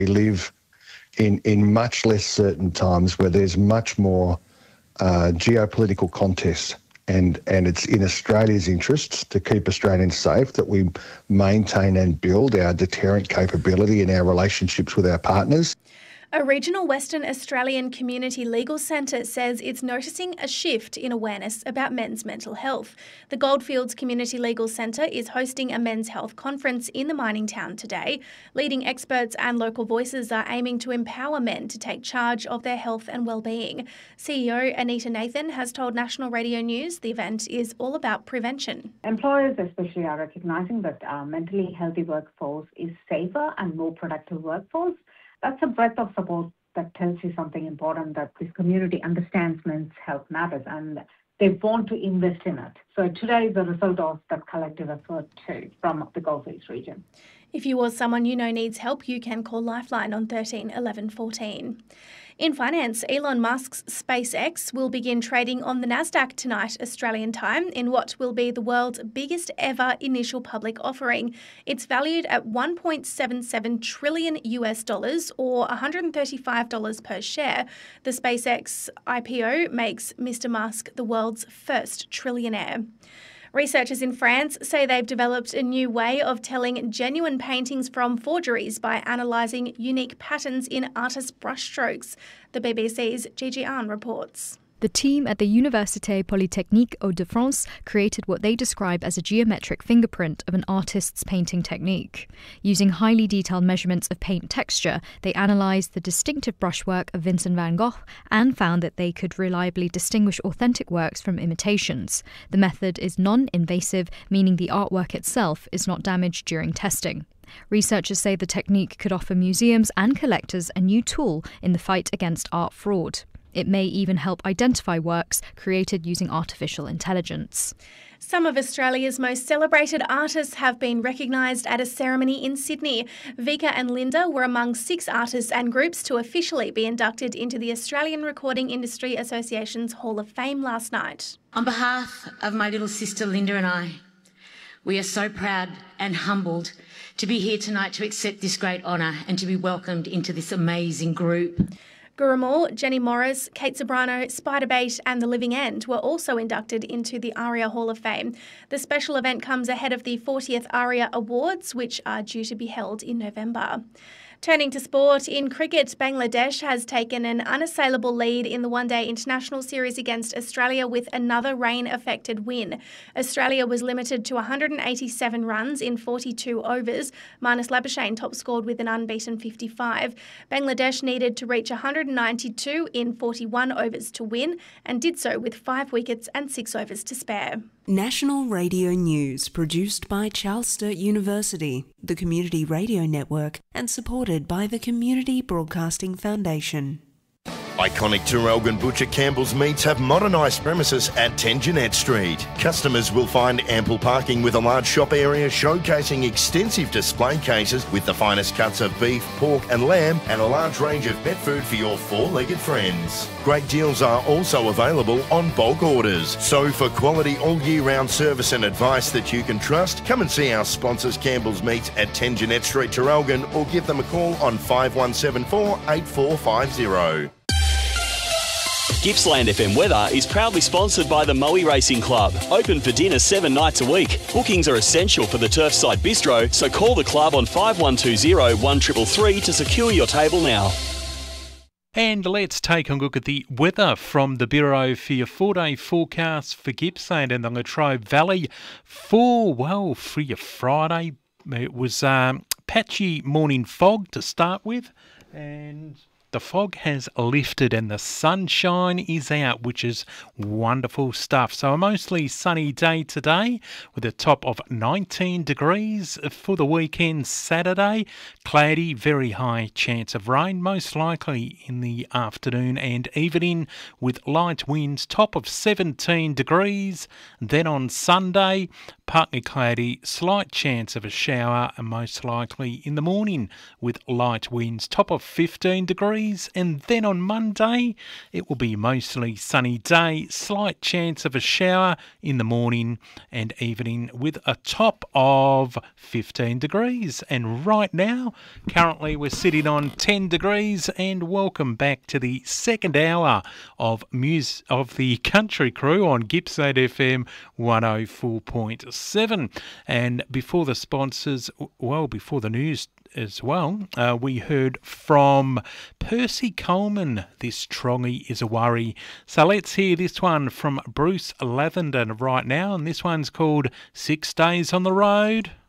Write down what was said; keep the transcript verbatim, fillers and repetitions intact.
We live in, in much less certain times where there's much more uh, geopolitical contest. And, and it's in Australia's interests to keep Australians safe that we maintain and build our deterrent capability in our relationships with our partners. A regional Western Australian community legal centre says it's noticing a shift in awareness about men's mental health. The Goldfields Community Legal Centre is hosting a men's health conference in the mining town today. Leading experts and local voices are aiming to empower men to take charge of their health and well-being. C E O Anita Nathan has told National Radio News the event is all about prevention. Employers especially are recognising that our mentally healthy workforce is safer and more productive workforce. That's a breadth of support that tells you something important, that this community understands men's health matters and they want to invest in it. So today is the result of that collective effort too from the Goldfields region. If you or someone you know needs help, you can call Lifeline on thirteen eleven fourteen. In finance, Elon Musk's SpaceX will begin trading on the Nasdaq tonight, Australian time, in what will be the world's biggest ever initial public offering. It's valued at one point seven seven trillion U S dollars or one hundred thirty-five dollars per share. The SpaceX I P O makes Mister Musk the world's first trillionaire. Researchers in France say they've developed a new way of telling genuine paintings from forgeries by analysing unique patterns in artists' brushstrokes. The B B C's Gigi Ahn reports. The team at the Université Polytechnique Hauts-de-France created what they describe as a geometric fingerprint of an artist's painting technique. Using highly detailed measurements of paint texture, they analysed the distinctive brushwork of Vincent van Gogh and found that they could reliably distinguish authentic works from imitations. The method is non-invasive, meaning the artwork itself is not damaged during testing. Researchers say the technique could offer museums and collectors a new tool in the fight against art fraud. It may even help identify works created using artificial intelligence. Some of Australia's most celebrated artists have been recognised at a ceremony in Sydney. Vika and Linda were among six artists and groups to officially be inducted into the Australian Recording Industry Association's Hall of Fame last night. On behalf of my little sister Linda and I, we are so proud and humbled to be here tonight to accept this great honour and to be welcomed into this amazing group. Gurumul, Jenny Morris, Kate Sobrano, Spiderbait and The Living End were also inducted into the ARIA Hall of Fame. The special event comes ahead of the fortieth ARIA Awards, which are due to be held in November. Turning to sport, in cricket, Bangladesh has taken an unassailable lead in the one-day international series against Australia with another rain-affected win. Australia was limited to one hundred eighty-seven runs in forty-two overs. Marnus Labuschagne top-scored with an unbeaten fifty-five. Bangladesh needed to reach one hundred ninety-two in forty-one overs to win and did so with five wickets and six overs to spare. National Radio News, produced by Charles Sturt University, the Community Radio Network, and supported by the Community Broadcasting Foundation. Iconic Traralgon Butcher Campbell's Meats have modernised premises at ten Jeanette Street. Customers will find ample parking with a large shop area showcasing extensive display cases with the finest cuts of beef, pork and lamb and a large range of pet food for your four-legged friends. Great deals are also available on bulk orders. So for quality all year round service and advice that you can trust, come and see our sponsors Campbell's Meats at ten Jeanette Street, Traralgon, or give them a call on five one seven four, eight four five zero. Gippsland F M Weather is proudly sponsored by the Moe Racing Club. Open for dinner seven nights a week. Bookings are essential for the Turfside Bistro, so call the club on five one two zero, one three three three to secure your table now. And let's take a look at the weather from the Bureau for your four-day forecast for Gippsland and the Latrobe Valley for, well, for your Friday. It was um, patchy morning fog to start with, and the fog has lifted and the sunshine is out, which is wonderful stuff. So a mostly sunny day today with a top of nineteen degrees for the weekend Saturday. Cloudy, very high chance of rain, most likely in the afternoon and evening with light winds, top of seventeen degrees. Then on Sunday, partly cloudy, slight chance of a shower and most likely in the morning with light winds, top of fifteen degrees. degrees, and then on Monday it will be mostly sunny day, slight chance of a shower in the morning and evening with a top of fifteen degrees. And right now, currently we're sitting on ten degrees, and welcome back to the second hour of mus- of the Country Crew on Gippsland F M one oh four point seven. And before the sponsors, well, before the news as well, uh, we heard from Percy Coleman, This Trongy Is a Worry. So let's hear this one from Bruce Lavender right now, and this one's called Six Days on the Road.